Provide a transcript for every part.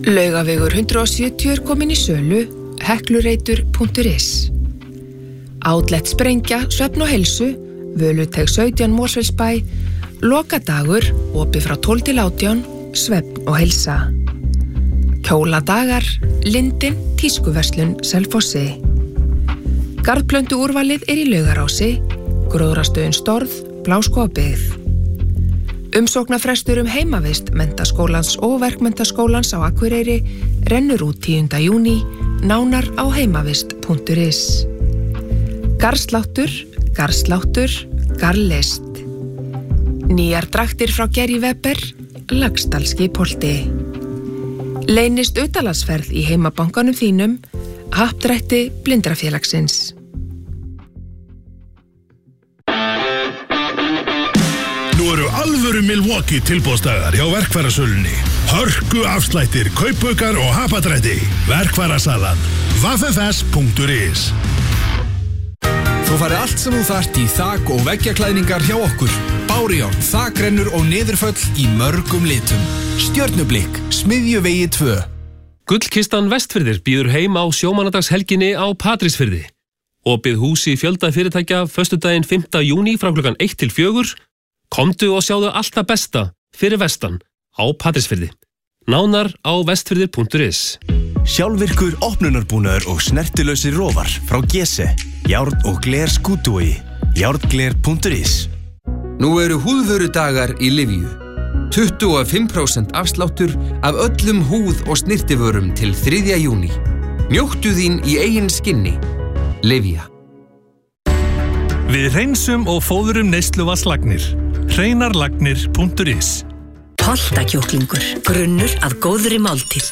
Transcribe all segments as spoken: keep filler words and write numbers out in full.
Laugavegur hundrað og sjötíu er komin í sölu, heklureitur punktur is. Outlet sprengja, svefn og heilsu, Völuteg sautján Mosfellsbæ, lokadagur, opið frá tólf til átján, svefn og heilsa. Kjóladagar, Lindin, tískuverslun, Selfossi. Garðplöntu úrvalið er í Laugarási, gróðrastöðin Storð, Bláskógabyggð. Umsóknarfrestur um heimavist Menntaskólans og Verkmenntaskólans á Akureyri rennur út tíunda júní, nánar á heimavist punktur is. Garðsláttur, garðsláttur, garðlist. Nýjar draktir frá Gerry Weber, Laxdalski Polti. Leynist utanlandsferð í heimabankanum þínum, happdrætti Blindrafélagsins. Nú eru alvöru Milwaukee tilboðsdagar hjá verkfærasölunni. Hörku afslættir, kaupaukar og happdrætti. Verkfærasalan. w w w punktur is. Þú farið allt sem þú þarft í þak- og veggjaklæðningar hjá okkur. Bárujárn, þakrennur og niðurföll í mörgum litum. Stjörnublikk, Smiðjuvegi tvö. Gullkistan Vestfirðir býður heim á sjómannadagshelginni á Patreksfirði. Opið hús í fjölda fyrirtækja föstudaginn fimmta júní frá klukkan eitt til fjögur. Komdu og sjáðu allt það besta fyrir vestan á Patreksfirði. Nánar á vestfirðir punktur is. Sjálfvirkur opnunarbúnaður og snertilausir rófar frá Gese. Járn og gler skútúi. járngler punktur is. Nú eru húðvörudagar í Livíu. tuttugu og fimm prósent afsláttur af öllum húð- og snirtivörum til þriðja júní. Njóttu þín í eigin skinni. Livía. Við hreinsum og fóðurum neysluvatnslagnir. hreinarlagnir punktur is. Holtakjúklingur, grunnur að góðri máltíð.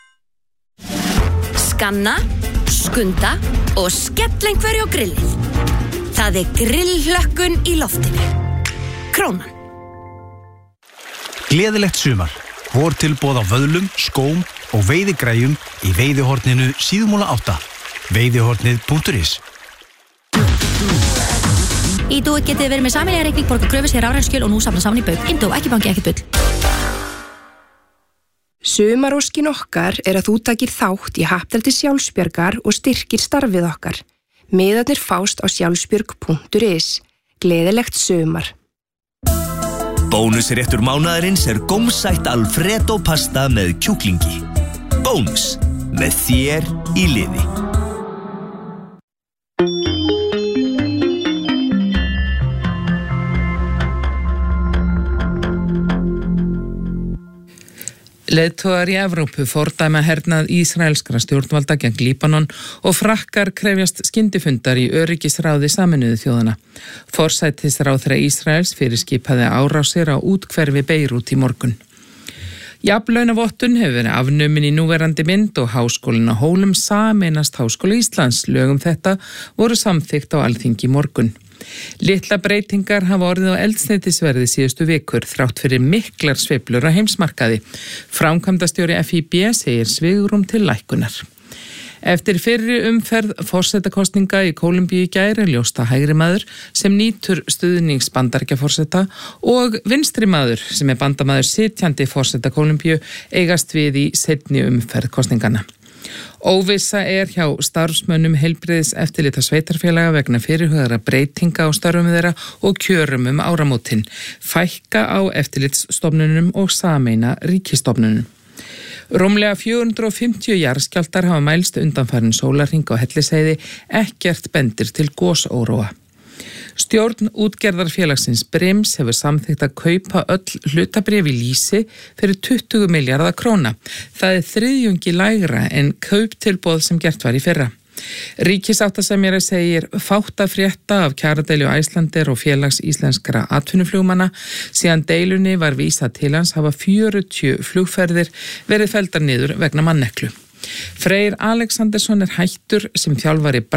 Skanna, skunda og skell einhverju á grillið. Það er grillhlökkun í loftinu. Krónan. Gleðilegt sumar. Vor tilboð á vöðlum, skóm og veiðigræjum í veiðihorninu Síðumúla átta. veiðihornið punktur is. Í Dúi getið þið verið með sameiginlega reikning, borga kröfu sér rafræn og nú safna saman í bauk. Indó, ekki banki, ekki bull. Sumaróskin okkar er að þú takir þátt í happdrætti Sjálfsbjargar og styrkir starfið okkar. Miðarnir fást á sjálfsbjörg punktur is. Gleðilegt sumar. Bónusréttur mánaðarins er gómsætt Alfredo pasta með kjúklingi. Bónus, með þér í liði. Leiðtogar í Evrópu fordæma hernað ísraelskra stjórnvalda gegn Líbanon og Frakkar krefjast skyndifundar í öryggisráði Sameinuðu þjóðanna. Forsætisráðherra Ísraels fyrirskipaði árásir á úthverfi Beirút í morgun. Jafnlaunavottun hefur verið afnumin í núverandi mynd og Háskólinn á Hólum sameinast Háskóla Íslands. Lögum þetta voru samþykkt á Alþingi í morgun. Litla breytingar hafa orðið á eldsneytisverði síðustu vikur þrátt fyrir miklar sveiflur á heimsmarkaði. Framkvæmdastjóri F I B segir svigrúm til lækkunar. Eftir fyrri umferð forsetakosninga í Kólumbíu í gær er ljóst að hægri maður sem nýtur stuðnings Bandaríkjaforseta og vinstri maður sem er bandamaður sitjandi forseta Kólumbíu eigast við í seinni umferð kosningana. Óvissa er hjá starfsmönnum heilbrigðis eftirlita sveitarfélaga vegna fyrirhugaðra breytinga á störfum þeirra og kjörum um áramótin, fækka á eftirlitsstofnunum og sameina ríkisstofnunum. Rúmlega fjögur hundruð og fimmtíu jarðskjálftar hafa mælst undanfarin sólarhring á Hellisheiði, ekkert bendir til gosóróa. Stjórn útgerðarfélagsins Brims hefur samþykkt að kaupa öll hlutabréf í Lýsi fyrir tuttugu milljarða króna. Það er þriðjungi lægra en kauptilboð sem gert var í fyrra. Ríkisáttasemjari segir fátt að frétta af kjaradeilu Icelandair og félags íslenskra atvinnuflugmanna. Síðan deilunni var vísað til hans hafa fjörutíu flugferðir verið felldar niður vegna manneklu. Freyr Alexandersson er hættur sem þjálfari